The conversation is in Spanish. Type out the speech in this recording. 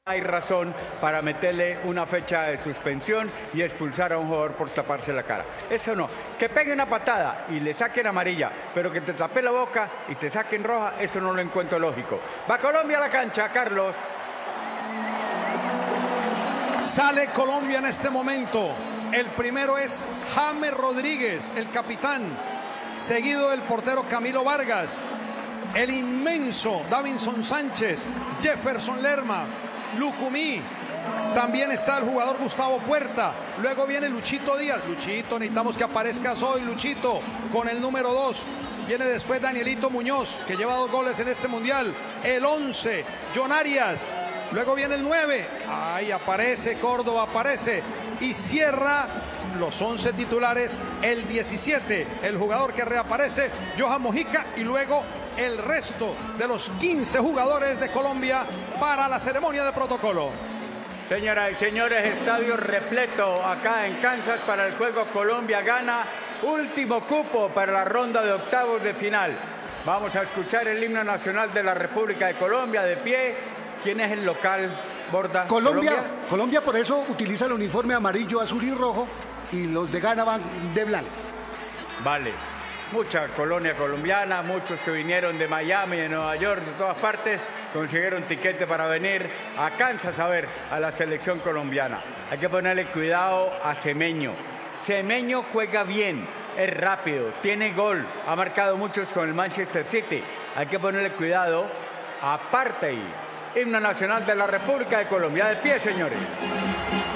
hay razón para meterle una fecha de suspensión y expulsar a un jugador por taparse la cara. Eso no. Que pegue una patada y le saquen amarilla, pero que te tape la boca y te saquen roja, eso no lo encuentro lógico. Va Colombia a la cancha, Carlos. Sale Colombia en este momento. El primero es James Rodríguez, el capitán, seguido del portero Camilo Vargas, el inmenso Davinson Sánchez, Jefferson Lerma, Lucumí. También está el jugador Gustavo Puerta. Luego viene Luchito Díaz. Luchito, necesitamos que aparezcas hoy, Luchito, con el número 2. Viene después Danielito Muñoz, que lleva 2 goles en este mundial. El 11, John Arias. Luego viene el 9. Ahí aparece Córdoba, aparece. Y cierra los 11 titulares, el 17, el jugador que reaparece, Johan Mojica, y luego el resto de los 15 jugadores de Colombia para la ceremonia de protocolo. Señoras y señores, estadio repleto acá en Kansas para el juego Colombia-Ghana, último cupo para la ronda de octavos de final. Vamos a escuchar el himno nacional de la República de Colombia de pie. ¿Quién es el local, Borda? Colombia por eso utiliza el uniforme amarillo, azul y rojo, y los de Ghana van de blanco. Vale. Mucha colonia colombiana, muchos que vinieron de Miami, de Nueva York, de todas partes, consiguieron tiquete para venir a Kansas a ver a la selección colombiana. Hay que ponerle cuidado a Semeño. Semeño juega bien, es rápido, tiene gol, ha marcado muchos con el Manchester City. Hay que ponerle cuidado a Partey. Himno nacional de la República de Colombia. De pie, señores.